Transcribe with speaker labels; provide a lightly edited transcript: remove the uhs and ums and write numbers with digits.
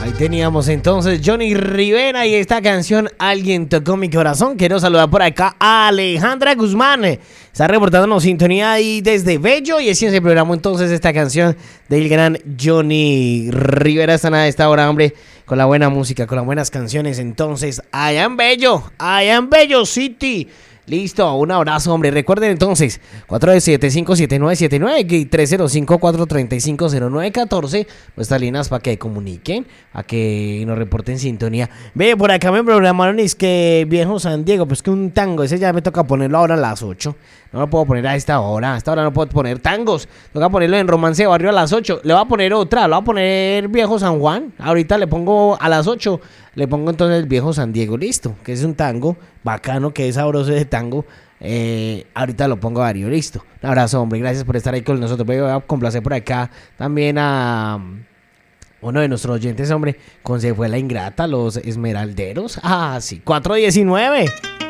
Speaker 1: Ahí teníamos entonces Johnny Rivera y esta canción Alguien tocó mi corazón. Quiero saludar por acá a Alejandra Guzmán. Está reportándonos sintonía ahí desde Bello y así se programó entonces esta canción del gran Johnny Rivera. Están a esta hora, hombre, con la buena música, con las buenas canciones. Entonces, allá en Bello City. Listo, un abrazo, hombre. Recuerden entonces, 417-57979 y 305-435-0914. Nuestras líneas para que comuniquen, a que nos reporten sintonía. Ve, por acá me programaron, es que Viejo San Diego, pues que un tango, ese ya me toca ponerlo ahora a las 8. No lo puedo poner a esta hora no puedo poner tangos. Toca ponerlo en Romance de Barrio a las 8. Le voy a poner otra, le voy a poner Viejo San Juan. Ahorita le pongo a las 8. Le pongo entonces el Viejo San Diego, listo. Que es un tango bacano, que es sabroso ese tango. Ahorita lo pongo a Darío, listo. Un abrazo, hombre. Gracias por estar ahí con nosotros. Voy a complacer por acá también a uno de nuestros oyentes, hombre. Con Se Fue la Ingrata, los Esmeralderos. Ah, sí, 419.